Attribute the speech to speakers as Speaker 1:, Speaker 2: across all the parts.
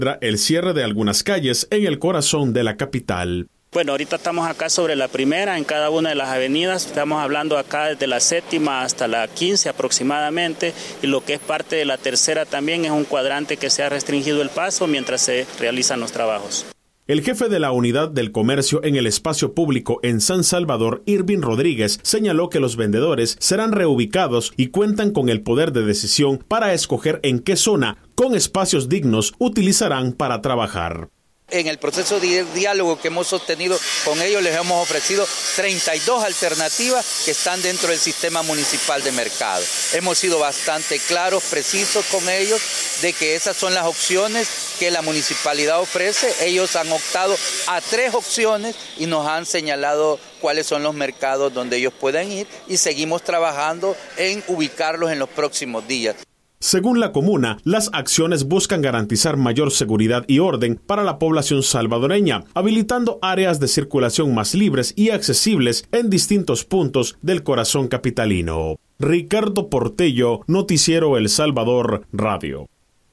Speaker 1: el cierre de algunas calles en el corazón de la capital.
Speaker 2: Bueno, ahorita estamos acá sobre la primera, en cada una de las avenidas, estamos hablando acá desde la 7ª hasta la 15 aproximadamente, y lo que es parte de la tercera también es un cuadrante que se ha restringido el paso mientras se realizan los trabajos.
Speaker 1: El jefe de la Unidad del Comercio en el Espacio Público en San Salvador, Irving Rodríguez, señaló que los vendedores serán reubicados y cuentan con el poder de decisión para escoger en qué zona, con espacios dignos, utilizarán para trabajar.
Speaker 3: En el proceso de diálogo que hemos sostenido con ellos, les hemos ofrecido 32 alternativas que están dentro del sistema municipal de mercado. Hemos sido bastante claros, precisos con ellos, de que esas son las opciones que la municipalidad ofrece. Ellos han optado a 3 opciones y nos han señalado cuáles son los mercados donde ellos pueden ir, y seguimos trabajando en ubicarlos en los próximos días.
Speaker 1: Según la comuna, las acciones buscan garantizar mayor seguridad y orden para la población salvadoreña, habilitando áreas de circulación más libres y accesibles en distintos puntos del corazón capitalino. Ricardo Portello, Noticiero El Salvador Radio.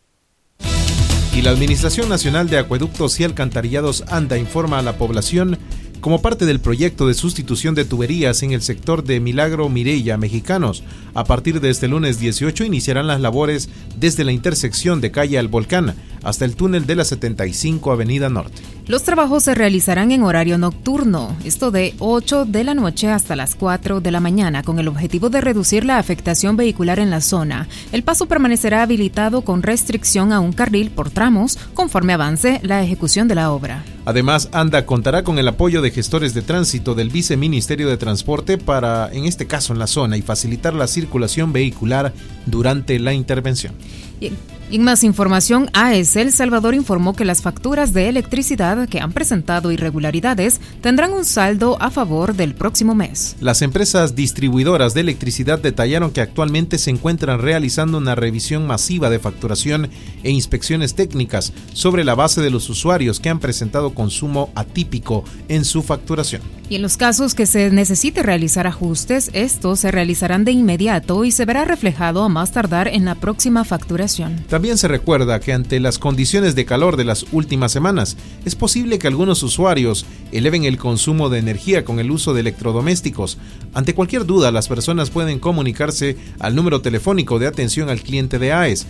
Speaker 4: Y la Administración Nacional de Acueductos y Alcantarillados ANDA informa a la población, como parte del proyecto de sustitución de tuberías en el sector de Milagro Mireya Mexicanos, a partir de este lunes 18 iniciarán las labores desde la intersección de calle Al Volcán hasta el túnel de la 75 Avenida Norte.
Speaker 5: Los trabajos se realizarán en horario nocturno, esto de 8 de la noche hasta las 4 de la mañana, con el objetivo de reducir la afectación vehicular en la zona. El paso permanecerá habilitado con restricción a un carril por tramos, conforme avance la ejecución de la obra.
Speaker 4: Además, ANDA contará con el apoyo de gestores de tránsito del Viceministerio de Transporte para, en este caso en la zona, y facilitar la circulación vehicular durante la intervención.
Speaker 5: Y en más información, AES El Salvador informó que las facturas de electricidad que han presentado irregularidades tendrán un saldo a favor del próximo mes.
Speaker 4: Las empresas distribuidoras de electricidad detallaron que actualmente se encuentran realizando una revisión masiva de facturación e inspecciones técnicas sobre la base de los usuarios que han presentado consumo atípico en su facturación.
Speaker 5: Y en los casos que se necesite realizar ajustes, estos se realizarán de inmediato y se verá reflejado a más tardar en la próxima facturación.
Speaker 4: También se recuerda que ante las condiciones de calor de las últimas semanas, es posible que algunos usuarios eleven el consumo de energía con el uso de electrodomésticos. Ante cualquier duda, las personas pueden comunicarse al número telefónico de atención al cliente de AES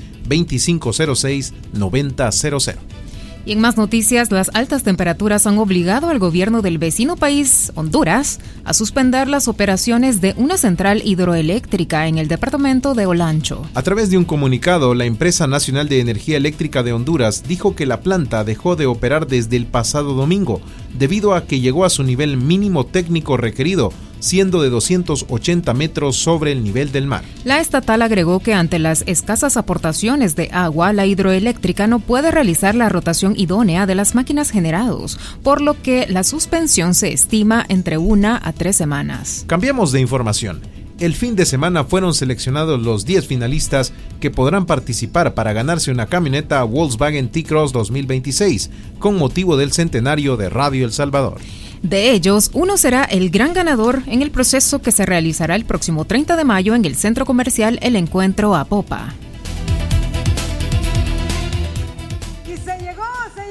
Speaker 4: 2506-9000.
Speaker 5: Y en más noticias, las altas temperaturas han obligado al gobierno del vecino país, Honduras, a suspender las operaciones de una central hidroeléctrica en el departamento de Olancho.
Speaker 4: A través de un comunicado, la Empresa Nacional de Energía Eléctrica de Honduras dijo que la planta dejó de operar desde el pasado domingo, debido a que llegó a su nivel mínimo técnico requerido, siendo de 280 metros sobre el nivel del mar.
Speaker 5: La estatal agregó que ante las escasas aportaciones de agua, la hidroeléctrica no puede realizar la rotación idónea de las máquinas generados, por lo que la suspensión se estima entre 1 a 3 semanas.
Speaker 4: Cambiamos de información. El fin de semana fueron seleccionados los 10 finalistas que podrán participar para ganarse una camioneta Volkswagen T-Cross 2026, con motivo del centenario de Radio El Salvador.
Speaker 5: De ellos, uno será el gran ganador en el proceso que se realizará el próximo 30 de mayo en el centro comercial El Encuentro Apopa.
Speaker 6: Y se llegó.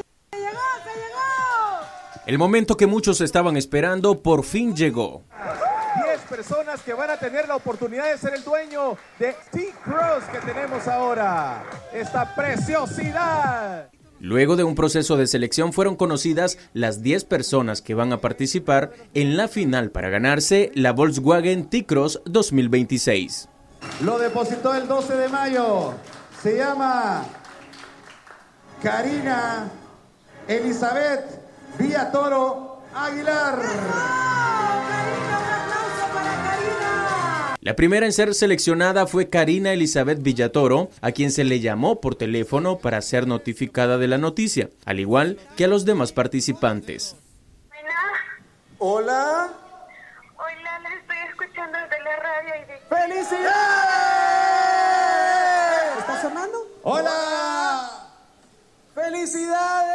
Speaker 7: El momento que muchos estaban esperando por fin llegó.
Speaker 8: 10 personas que van a tener la oportunidad de ser el dueño de T-Cross que tenemos ahora. Esta preciosidad.
Speaker 7: Luego de un proceso de selección fueron conocidas las 10 personas que van a participar en la final para ganarse la Volkswagen T-Cross 2026.
Speaker 8: Lo depositó el 12 de mayo. Se llama Karina Elizabeth Villatoro Aguilar.
Speaker 7: La primera en ser seleccionada fue Karina Elizabeth Villatoro, a quien se le llamó por teléfono para ser notificada de la noticia, al igual que a los demás participantes.
Speaker 8: Hola.
Speaker 6: Hola, les estoy escuchando desde la radio y de...
Speaker 8: ¡Felicidades!
Speaker 6: ¿Está sonando?
Speaker 8: ¡Hola! ¡Felicidades!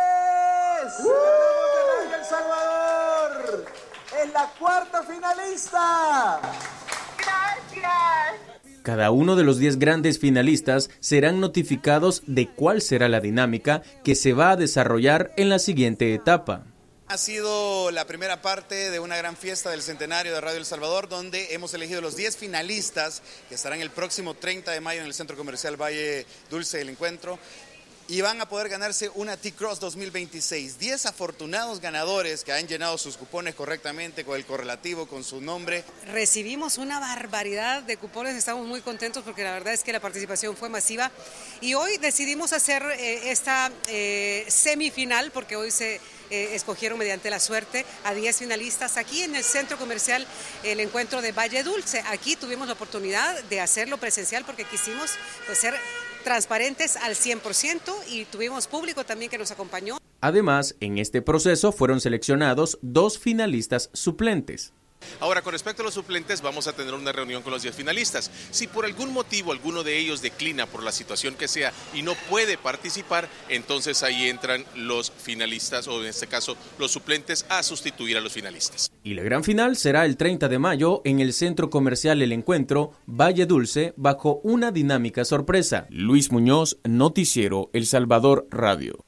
Speaker 8: ¡El Salvador! ¡Es la cuarta finalista!
Speaker 6: Gracias.
Speaker 7: Cada uno de los 10 grandes finalistas serán notificados de cuál será la dinámica que se va a desarrollar en la siguiente etapa.
Speaker 9: Ha sido la primera parte de una gran fiesta del centenario de Radio El Salvador, donde hemos elegido los 10 finalistas que estarán el próximo 30 de mayo en el Centro Comercial Valle Dulce del Encuentro. Y van a poder ganarse una T-Cross 2026. 10 afortunados ganadores que han llenado sus cupones correctamente con el correlativo, con su nombre.
Speaker 10: Recibimos una barbaridad de cupones, estamos muy contentos porque la verdad es que la participación fue masiva. Y hoy decidimos hacer esta semifinal, porque hoy se escogieron mediante la suerte a 10 finalistas aquí en el Centro Comercial El Encuentro de Valle Dulce. Aquí tuvimos la oportunidad de hacerlo presencial porque quisimos ser transparentes al 100% y tuvimos público también que nos acompañó.
Speaker 7: Además, en este proceso fueron seleccionados 2 finalistas suplentes.
Speaker 11: Ahora, con respecto a los suplentes, vamos a tener una reunión con los 10 finalistas. Si por algún motivo alguno de ellos declina por la situación que sea y no puede participar, entonces ahí entran los finalistas, o en este caso los suplentes, a sustituir a los finalistas.
Speaker 7: Y la gran final será el 30 de mayo en el Centro Comercial El Encuentro, Valle Dulce, bajo una dinámica sorpresa. Luis Muñoz, Noticiero El Salvador Radio.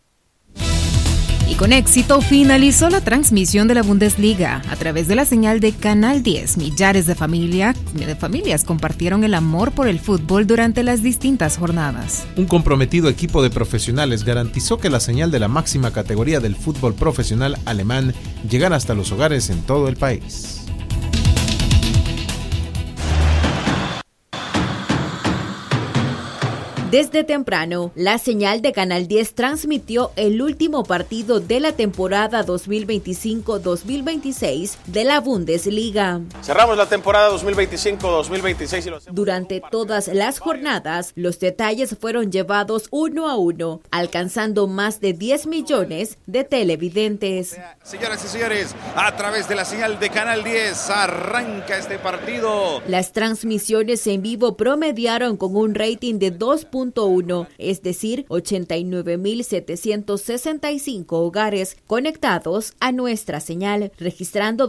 Speaker 5: Y con éxito finalizó la transmisión de la Bundesliga. A través de la señal de Canal 10, millares de familias compartieron el amor por el fútbol durante las distintas jornadas.
Speaker 4: Un comprometido equipo de profesionales garantizó que la señal de la máxima categoría del fútbol profesional alemán llegara hasta los hogares en todo el país.
Speaker 12: Desde temprano, la señal de Canal 10 transmitió el último partido de la temporada 2025-2026 de la Bundesliga.
Speaker 13: Cerramos la temporada 2025-2026.
Speaker 12: Durante todas las jornadas, los detalles fueron llevados uno a uno, alcanzando más de 10 millones de televidentes.
Speaker 14: Señoras y señores, a través de la señal de Canal 10 arranca este partido.
Speaker 12: Las transmisiones en vivo promediaron con un rating de 2.1, es decir, 89.765 hogares conectados a nuestra señal, registrando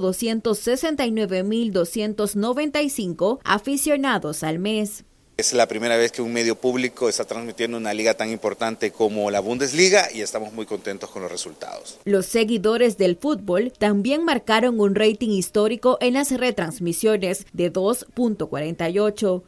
Speaker 12: 269.295 aficionados al mes.
Speaker 15: Es la primera vez que un medio público está transmitiendo una liga tan importante como la Bundesliga y estamos muy contentos con los resultados.
Speaker 12: Los seguidores del fútbol también marcaron un rating histórico en las retransmisiones de 2.48.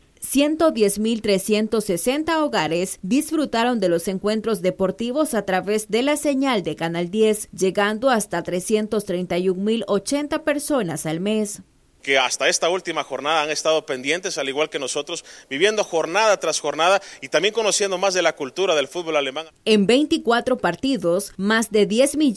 Speaker 12: 110.360 hogares disfrutaron de los encuentros deportivos a través de la señal de Canal 10, llegando hasta 331.080 personas al mes.
Speaker 13: Que hasta esta última jornada han estado pendientes, al igual que nosotros, viviendo jornada tras jornada y también conociendo más de la cultura del fútbol alemán.
Speaker 12: En 24 partidos, más de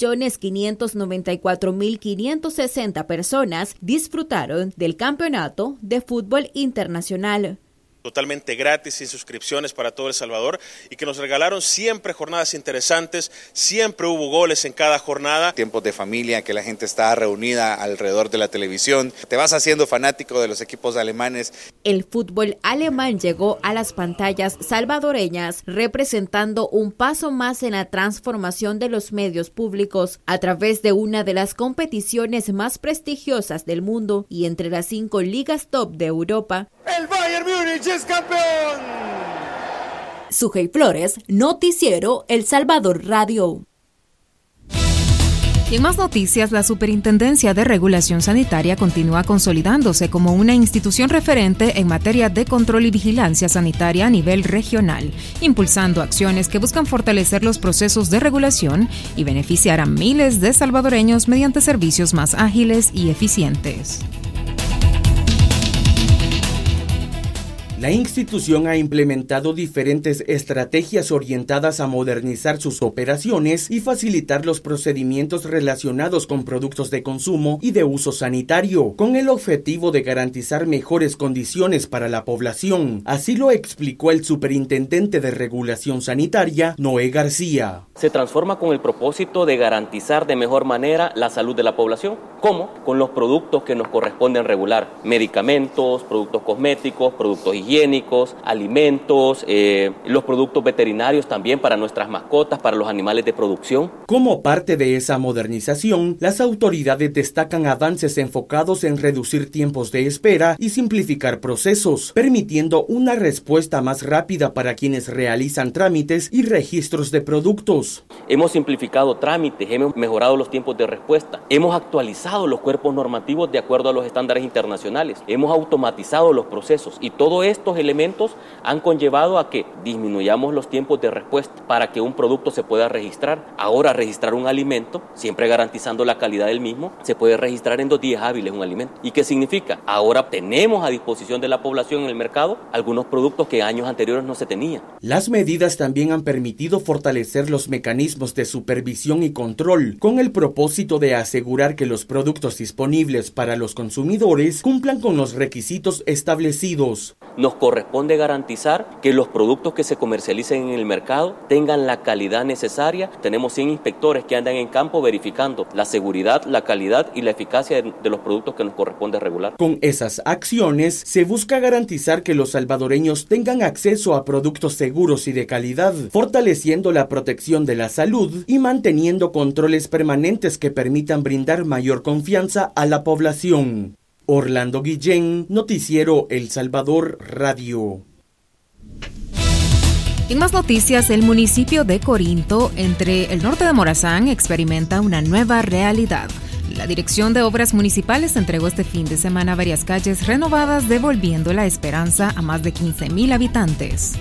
Speaker 12: 10.594.560 personas disfrutaron del campeonato de fútbol internacional.
Speaker 13: Totalmente gratis, sin suscripciones para todo El Salvador, y que nos regalaron siempre jornadas interesantes, siempre hubo goles en cada jornada.
Speaker 15: Tiempos de familia, que la gente está reunida alrededor de la televisión, te vas haciendo fanático de los equipos alemanes.
Speaker 12: El fútbol alemán llegó a las pantallas salvadoreñas, representando un paso más en la transformación de los medios públicos a través de una de las competiciones más prestigiosas del mundo y entre las 5 ligas top de Europa.
Speaker 14: ¡El Bayern Múnich es campeón!
Speaker 12: Sujei Flores, Noticiero El Salvador Radio.
Speaker 5: Y en más noticias, la Superintendencia de Regulación Sanitaria continúa consolidándose como una institución referente en materia de control y vigilancia sanitaria a nivel regional, impulsando acciones que buscan fortalecer los procesos de regulación y beneficiar a miles de salvadoreños mediante servicios más ágiles y eficientes.
Speaker 16: La institución ha implementado diferentes estrategias orientadas a modernizar sus operaciones y facilitar los procedimientos relacionados con productos de consumo y de uso sanitario, con el objetivo de garantizar mejores condiciones para la población. Así lo explicó el superintendente de Regulación Sanitaria, Noé García.
Speaker 17: Se transforma con el propósito de garantizar de mejor manera la salud de la población. ¿Cómo? Con los productos que nos corresponden regular, medicamentos, productos cosméticos, productos higiénicos, alimentos, los productos veterinarios también para nuestras mascotas, para los animales de producción.
Speaker 16: Como parte de esa modernización, las autoridades destacan avances enfocados en reducir tiempos de espera y simplificar procesos, permitiendo una respuesta más rápida para quienes realizan trámites y registros de productos.
Speaker 17: Hemos simplificado trámites, hemos mejorado los tiempos de respuesta, hemos actualizado los cuerpos normativos de acuerdo a los estándares internacionales, hemos automatizado los procesos y todos estos elementos han conllevado a que disminuyamos los tiempos de respuesta para que un producto se pueda registrar. Ahora registrar un alimento, siempre garantizando la calidad del mismo, se puede registrar en 2 días hábiles un alimento. ¿Y qué significa? Ahora tenemos a disposición de la población en el mercado algunos productos que años anteriores no se tenían.
Speaker 16: Las medidas también han permitido fortalecer los mecanismos de supervisión y control con el propósito de asegurar que los productos disponibles para los consumidores cumplan con los requisitos establecidos.
Speaker 17: Nos corresponde garantizar que los productos que se comercialicen en el mercado tengan la calidad necesaria. Tenemos 100 inspectores que andan en campo verificando la seguridad, la calidad y la eficacia de los productos que nos corresponde regular.
Speaker 16: Con esas acciones se busca garantizar que los salvadoreños tengan acceso a productos seguros y de calidad, fortaleciendo la protección de la salud y manteniendo controles permanentes que permitan brindar mayor confianza a la población. Orlando Guillén, Noticiero El Salvador Radio.
Speaker 5: En más noticias, el municipio de Corinto, entre el norte de Morazán, experimenta una nueva realidad. La Dirección de Obras Municipales entregó este fin de semana varias calles renovadas, devolviendo la esperanza a más de 15,000 habitantes.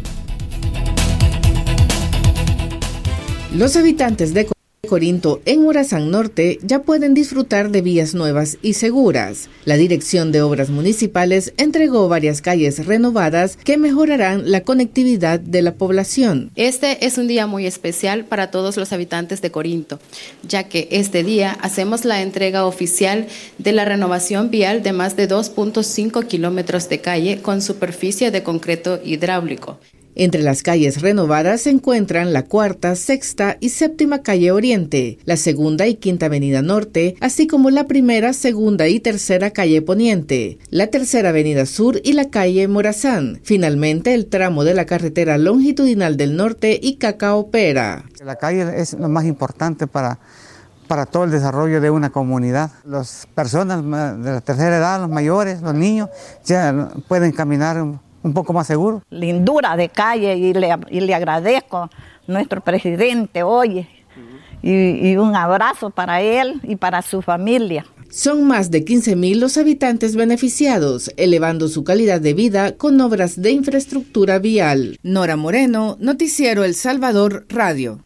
Speaker 18: Los habitantes de Corinto en Morazán Norte ya pueden disfrutar de vías nuevas y seguras. La Dirección de Obras Municipales entregó varias calles renovadas que mejorarán la conectividad de la población.
Speaker 19: Este es un día muy especial para todos los habitantes de Corinto, ya que este día hacemos la entrega oficial de la renovación vial de más de 2.5 kilómetros de calle con superficie de concreto hidráulico.
Speaker 18: Entre las calles renovadas se encuentran la 4ª, 6ª y 7ª calle Oriente, la 2ª y 5ª avenida Norte, así como la 1ª, 2ª y 3ª calle Poniente, la 3ª avenida Sur y la calle Morazán. Finalmente, el tramo de la carretera longitudinal del Norte y Cacao Pera.
Speaker 20: La calle es lo más importante para todo el desarrollo de una comunidad. Las personas de la tercera edad, los mayores, los niños, ya pueden caminar un poco más seguro.
Speaker 21: Lindura de calle y le agradezco a nuestro presidente hoy y un abrazo para él y para su familia.
Speaker 18: Son más de 15,000 los habitantes beneficiados, elevando su calidad de vida con obras de infraestructura vial. Nora Moreno, Noticiero El Salvador Radio.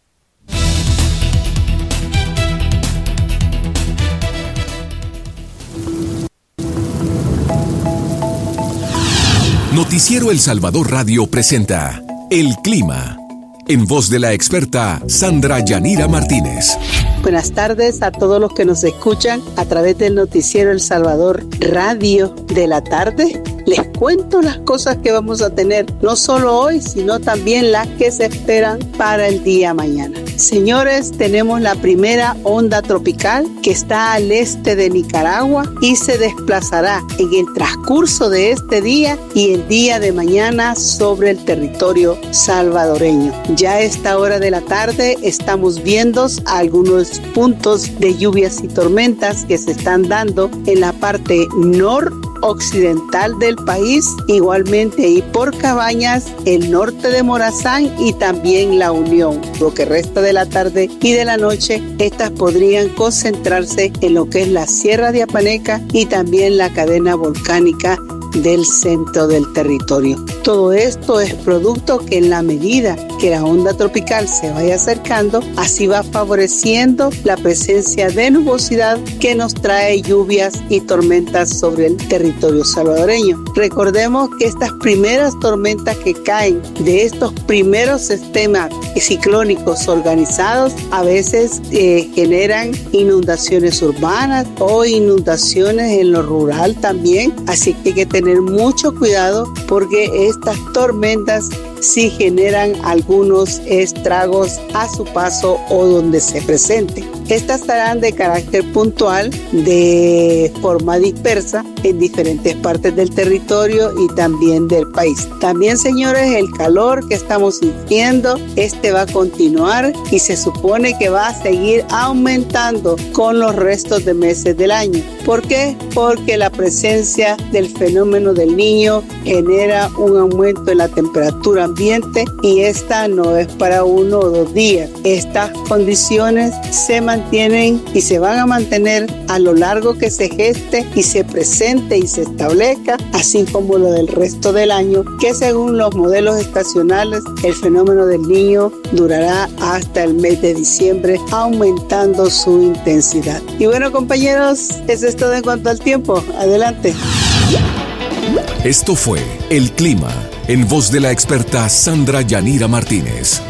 Speaker 22: Noticiero El Salvador Radio presenta El Clima, en voz de la experta Sandra Yanira Martínez.
Speaker 23: Buenas tardes a todos los que nos escuchan a través del Noticiero El Salvador Radio de la tarde. Les cuento las cosas que vamos a tener, no solo hoy, sino también las que se esperan para el día mañana. Señores, tenemos la primera onda tropical que está al este de Nicaragua y se desplazará en el transcurso de este día y el día de mañana sobre el territorio salvadoreño. Ya a esta hora de la tarde estamos viendo algunos puntos de lluvias y tormentas que se están dando en la parte noroccidental del país, igualmente y por Cabañas, el norte de Morazán y también La Unión. Lo que resta de la tarde y de la noche, estas podrían concentrarse en lo que es la Sierra de Apaneca y también la cadena volcánica del centro del territorio. Todo esto es producto que en la medida que la onda tropical se vaya acercando, así va favoreciendo la presencia de nubosidad que nos trae lluvias y tormentas sobre el territorio salvadoreño. Recordemos que estas primeras tormentas que caen de estos primeros sistemas ciclónicos organizados a veces generan inundaciones urbanas o inundaciones en lo rural también, así que hay que tener mucho cuidado porque estas tormentas sí generan algunos estragos a su paso o donde se presenten. Estas estarán de carácter puntual, de forma dispersa en diferentes partes del territorio y también del país. También, señores, el calor que estamos sintiendo, va a continuar y se supone que va a seguir aumentando con los restos de meses del año. ¿Por qué? Porque la presencia del fenómeno del Niño genera un aumento en la temperatura ambiente y esta no es para 1 o 2 días. Estas condiciones se mantienen y se van a mantener a lo largo que se geste y se presente y se establezca, así como lo del resto del año, que según los modelos estacionales, el fenómeno del Niño durará hasta el mes de diciembre, aumentando su intensidad. Y bueno, compañeros, eso es todo en cuanto al tiempo. Adelante.
Speaker 22: Esto fue El Clima, en voz de la experta Sandra Yanira Martínez.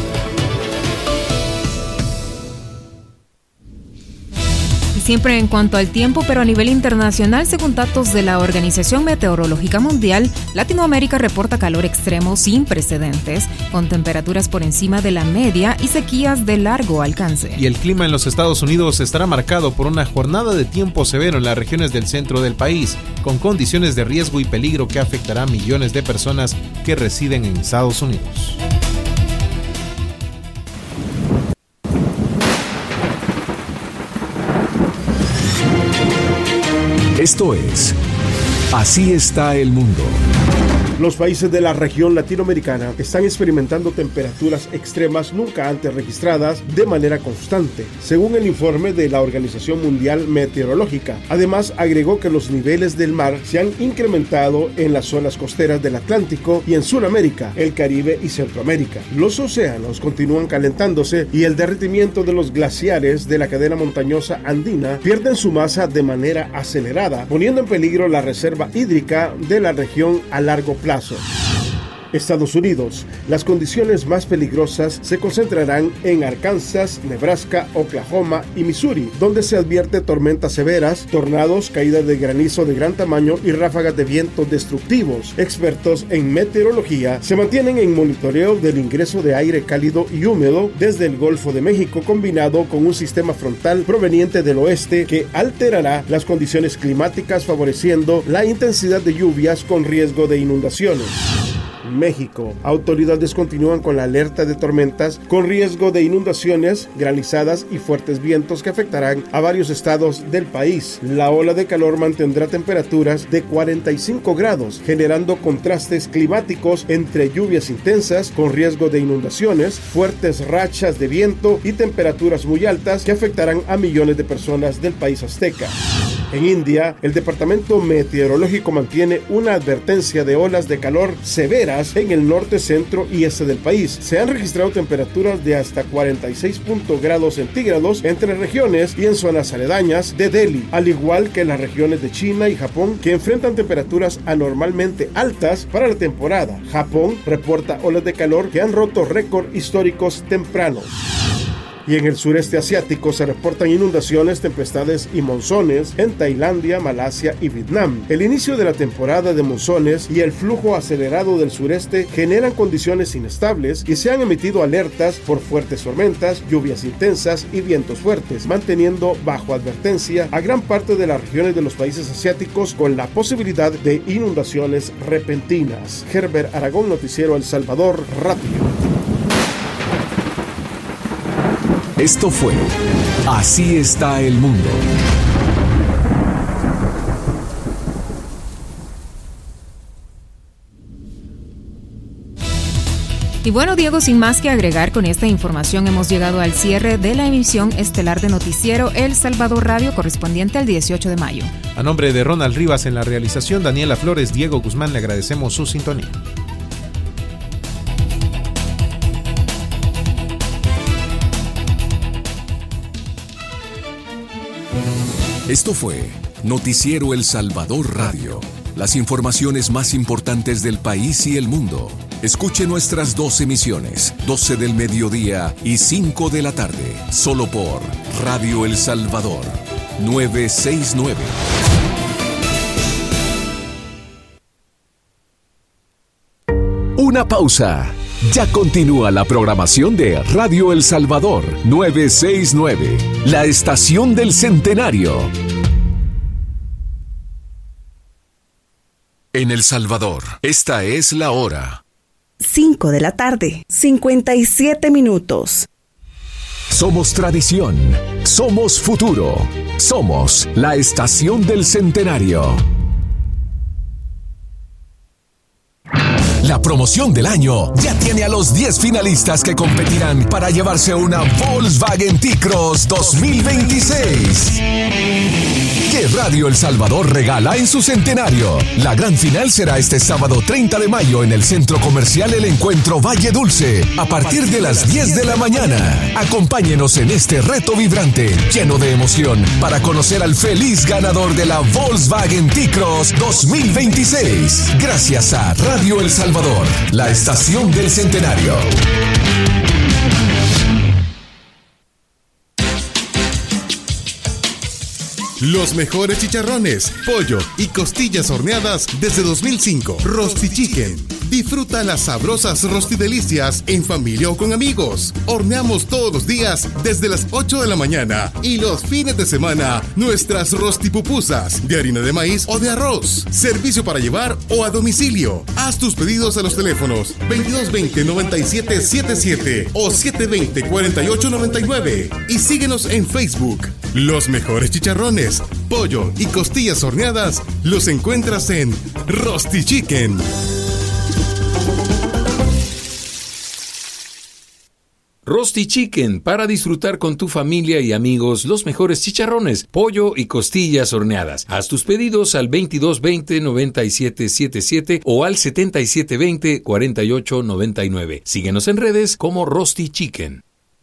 Speaker 5: Siempre en cuanto al tiempo, pero a nivel internacional, según datos de la Organización Meteorológica Mundial, Latinoamérica reporta calor extremo sin precedentes, con temperaturas por encima de la media y sequías de largo alcance.
Speaker 4: Y el clima en los Estados Unidos estará marcado por una jornada de tiempo severo en las regiones del centro del país, con condiciones de riesgo y peligro que afectará a millones de personas que residen en Estados Unidos.
Speaker 22: Esto es Así está el mundo.
Speaker 1: Los países de la región latinoamericana están experimentando temperaturas extremas nunca antes registradas de manera constante, según el informe de la Organización Mundial Meteorológica. Además, agregó que los niveles del mar se han incrementado en las zonas costeras del Atlántico y en Sudamérica, el Caribe y Centroamérica. Los océanos continúan calentándose y el derretimiento de los glaciares de la cadena montañosa andina pierden su masa de manera acelerada, poniendo en peligro la reserva hídrica de la región a largo plazo. Estados Unidos. Las condiciones más peligrosas se concentrarán en Arkansas, Nebraska, Oklahoma y Missouri, donde se advierte tormentas severas, tornados, caídas de granizo de gran tamaño y ráfagas de viento destructivos. Expertos en meteorología se mantienen en monitoreo del ingreso de aire cálido y húmedo desde el Golfo de México, combinado con un sistema frontal proveniente del oeste que alterará las condiciones climáticas, favoreciendo la intensidad de lluvias con riesgo de inundaciones. México. Autoridades continúan con la alerta de tormentas con riesgo de inundaciones, granizadas y fuertes vientos que afectarán a varios estados del país. La ola de calor mantendrá temperaturas de 45 grados, generando contrastes climáticos entre lluvias intensas con riesgo de inundaciones, fuertes rachas de viento y temperaturas muy altas que afectarán a millones de personas del país azteca. En India, el Departamento Meteorológico mantiene una advertencia de olas de calor severas en el norte, centro y este del país. Se han registrado temperaturas de hasta 46 grados centígrados entre regiones y en zonas aledañas de Delhi, al igual que en las regiones de China y Japón, que enfrentan temperaturas anormalmente altas para la temporada. Japón reporta olas de calor que han roto récord históricos tempranos. Y en el sureste asiático se reportan inundaciones, tempestades y monzones en Tailandia, Malasia y Vietnam. El inicio de la temporada de monzones y el flujo acelerado del sureste generan condiciones inestables y se han emitido alertas por fuertes tormentas, lluvias intensas y vientos fuertes, manteniendo bajo advertencia a gran parte de las regiones de los países asiáticos con la posibilidad de inundaciones repentinas. Herbert Aragón, Noticiero El Salvador, Radio.
Speaker 22: Esto fue Así está el mundo.
Speaker 5: Y bueno, Diego, sin más que agregar, con esta información hemos llegado al cierre de la emisión estelar de Noticiero El Salvador Radio correspondiente al 18 de mayo.
Speaker 4: A nombre de Ronald Rivas en la realización, Daniela Flores, Diego Guzmán, le agradecemos su sintonía.
Speaker 22: Esto fue Noticiero El Salvador Radio. Las informaciones más importantes del país y el mundo. Escuche nuestras 2 emisiones, 12 del mediodía y 5 de la tarde, solo por Radio El Salvador, 969. Una pausa. Ya continúa la programación de Radio El Salvador 969, la estación del centenario. En El Salvador, esta es la hora.
Speaker 2: 5 de la tarde, 57 minutos.
Speaker 22: Somos tradición, somos futuro, somos la estación del centenario. La promoción del año ya tiene a los 10 finalistas que competirán para llevarse una Volkswagen T-Cross 2026. Que Radio El Salvador regala en su centenario. La gran final será este sábado 30 de mayo en el Centro Comercial El Encuentro Valle Dulce, a partir de las 10 de la mañana. Acompáñenos en este reto vibrante, lleno de emoción, para conocer al feliz ganador de la Volkswagen T-Cross 2026. Gracias a Radio El Salvador, la estación del centenario.
Speaker 3: Los mejores chicharrones, pollo y costillas horneadas desde 2005. Rosti Chicken. Disfruta las sabrosas rostidelicias en familia o con amigos. Horneamos todos los días desde las 8 de la mañana y los fines de semana nuestras rostipupusas de harina de maíz o de arroz. Servicio para llevar o a domicilio. Haz tus pedidos a los teléfonos 2220-9777 o 720-4899 y síguenos en Facebook. Los mejores chicharrones, pollo y costillas horneadas los encuentras en Rosti Chicken.
Speaker 8: Rosti Chicken, para disfrutar con tu familia y amigos los mejores chicharrones, pollo y costillas horneadas. Haz tus pedidos al 2220-9777 o al 7720-4899. Síguenos en redes como Rosti Chicken.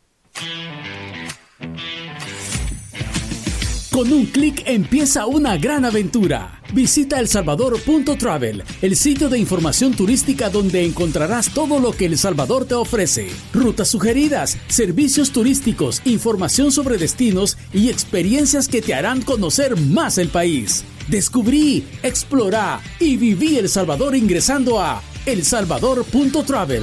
Speaker 24: Con un clic empieza una gran aventura. Visita elsalvador.travel, el sitio de información turística donde encontrarás todo lo que El Salvador te ofrece. Rutas sugeridas, servicios turísticos, información sobre destinos y experiencias que te harán conocer más el país. Descubrí, explorá y viví El Salvador ingresando a elsalvador.travel.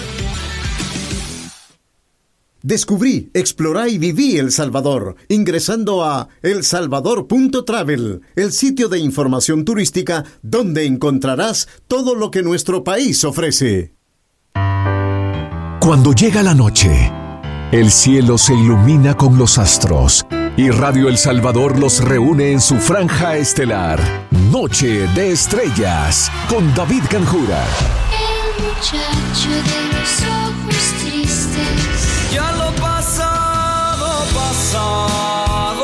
Speaker 25: Descubrí, explorá y viví El Salvador, ingresando a elsalvador.travel, el sitio de información turística donde encontrarás todo lo que nuestro país ofrece.
Speaker 22: Cuando llega la noche, el cielo se ilumina con los astros y Radio El Salvador los reúne en su franja estelar. Noche de Estrellas, con David Canjura.
Speaker 26: El muchacho de los ojos tristes. Ya lo pasado, pasado.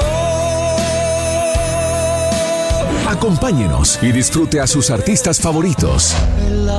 Speaker 22: Acompáñenos y disfrute a sus artistas favoritos.